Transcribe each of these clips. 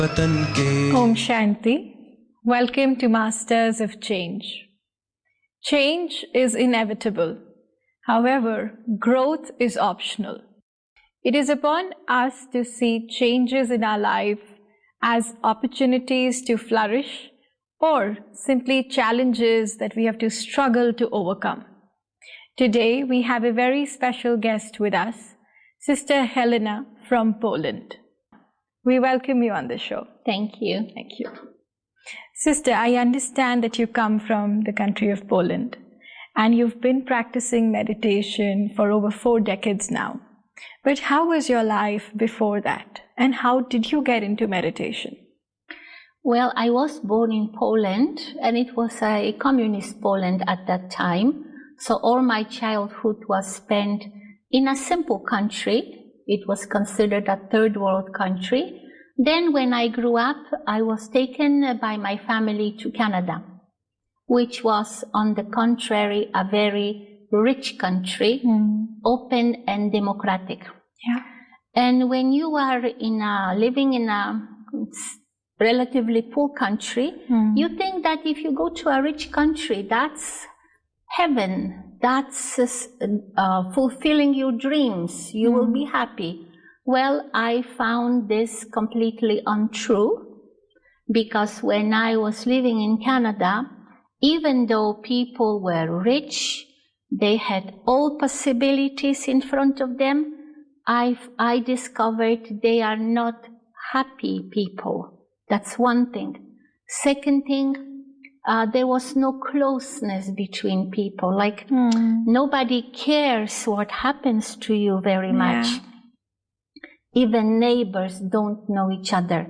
Om Shanti. Welcome to Masters of Change. Change is inevitable. However, growth is optional. It is upon us to see changes in our life as opportunities to flourish or simply challenges that we have to struggle to overcome. Today, we have a very special guest with us, Sister Helena from Poland. We welcome you on the show. Thank you. Thank you. Sister, I understand that you come from the country of Poland and you've been practicing meditation for over 4 decades now. But how was your life before that? And how did you get into meditation? Well, I was born in Poland, and it was a communist Poland at that time. So all my childhood was spent in a simple country. It was considered a third world country. Then when I grew up, I was taken by my family to Canada, which was, on the contrary, a very rich country, open and democratic. Yeah. And when you are living in a relatively poor country, you think that if you go to a rich country, that's heaven. That's fulfilling your dreams. You will be happy. Well, I found this completely untrue, because when I was living in Canada, even though people were rich, they had all possibilities in front of them, I discovered they are not happy people. That's one thing. Second thing, there was no closeness between people. Like nobody cares what happens to you very much. Even neighbors don't know each other.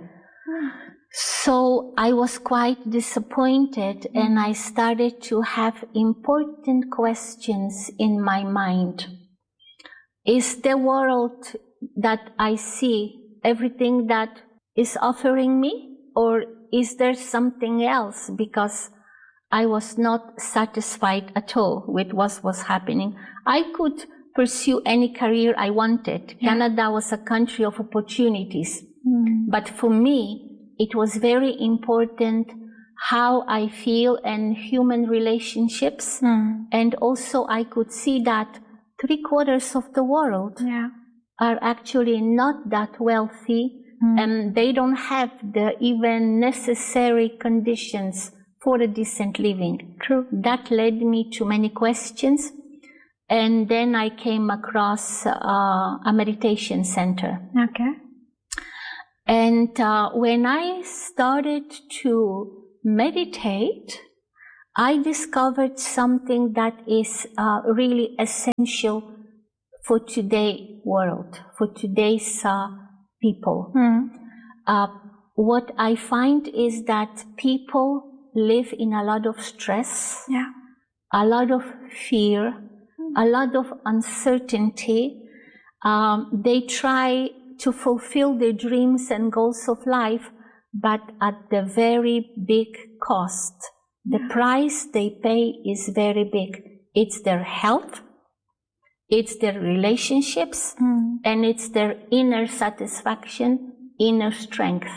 So I was quite disappointed, and I started to have important questions in my mind. Is the world that I see everything that is offering me, or is there something else? Because I was not satisfied at all with what was happening. I could pursue any career I wanted. Canada was a country of opportunities. But for me, it was very important how I feel and human relationships. And also I could see that 3/4 of the world are actually not that wealthy, and they don't have the even necessary conditions for a decent living. True. That led me to many questions. And then I came across a meditation center. Okay. And when I started to meditate, I discovered something that is really essential for today's world, for today's people. What I find is that people live in a lot of stress, a lot of fear, a lot of uncertainty. They try to fulfill their dreams and goals of life, but at the very big cost. The price they pay is very big. It's their health, it's their relationships, and it's their inner satisfaction, inner strength.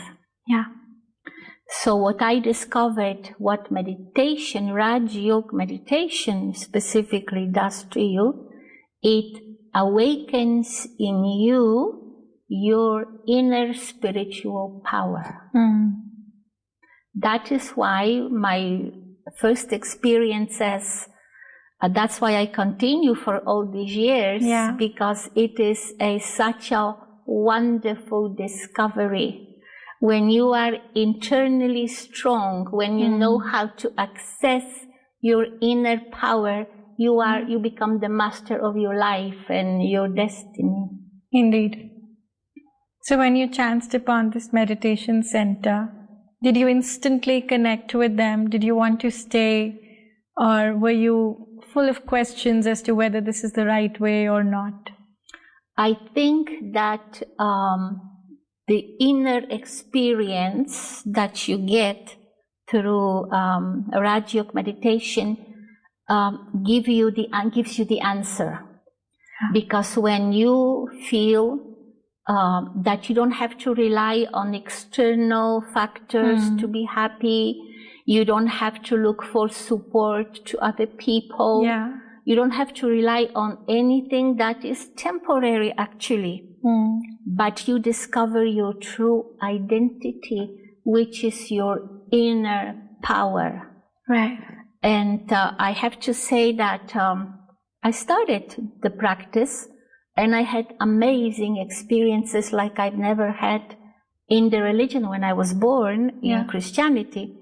So what I discovered, what meditation, Raj Yoga meditation specifically does to you, it awakens in you your inner spiritual power. That is why my first experiences, that's why I continue for all these years, because it is such a wonderful discovery. When you are internally strong, when you know how to access your inner power, you become the master of your life and your destiny. Indeed. So when you chanced upon this meditation center, did you instantly connect with them? Did you want to stay? Or were you full of questions as to whether this is the right way or not? I think that the inner experience that you get through Raj Yoga meditation gives you the answer. Because when you feel that you don't have to rely on external factors to be happy. You don't have to look for support to other people. Yeah. You don't have to rely on anything that is temporary, actually. But you discover your true identity, which is your inner power. Right. And I have to say that I started the practice and I had amazing experiences like I've never had in the religion when I was born in Christianity.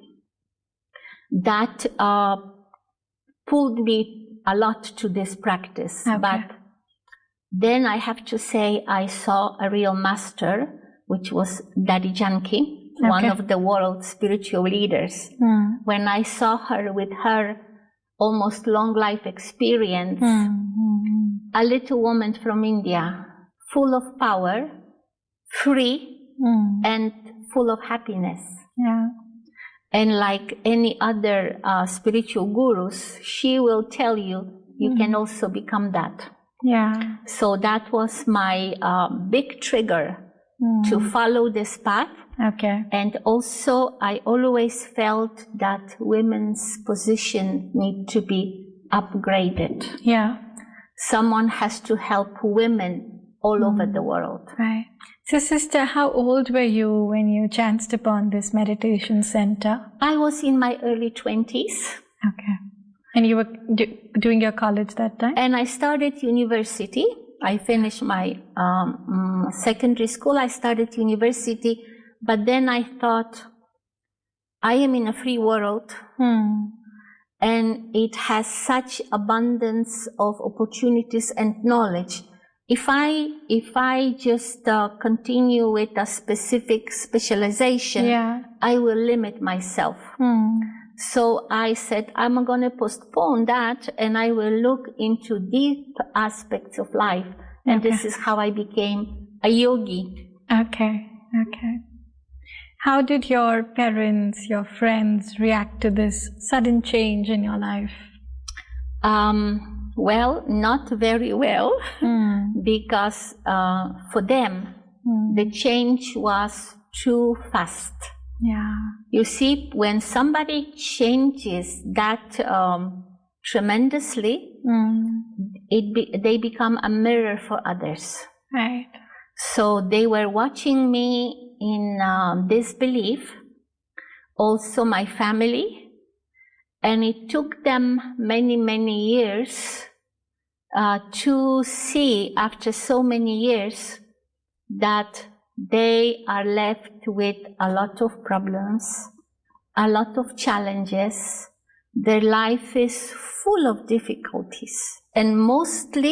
That pulled me a lot to this practice. Okay. But then I have to say I saw a real master, which was Daddy Janki, one of the world's spiritual leaders. When I saw her with her almost long life experience, a little woman from India, full of power, free, and full of happiness. Yeah. And like any other spiritual gurus, she will tell you, you can also become that. Yeah. So that was my big trigger to follow this path. Okay. And also, I always felt that women's position need to be upgraded. Yeah. Someone has to help women all over the world. Right. So, sister, how old were you when you chanced upon this meditation center? I was in my early 20s. Okay. And you were doing your college that time? And I started university. I finished my secondary school. I started university. But then I thought, I am in a free world. And it has such abundance of opportunities and knowledge. If I just continue with a specific specialization, I will limit myself. So I said, I'm going to postpone that and I will look into deep aspects of life. And this is how I became a yogi. Okay. Okay. How did your parents, your friends react to this sudden change in your life? Well, not very well, because for them, the change was too fast. Yeah. You see, when somebody changes that tremendously, they become a mirror for others. Right. So they were watching me in disbelief, also my family, and it took them many, many years to see, after so many years, that they are left with a lot of problems, a lot of challenges. Their life is full of difficulties, and mostly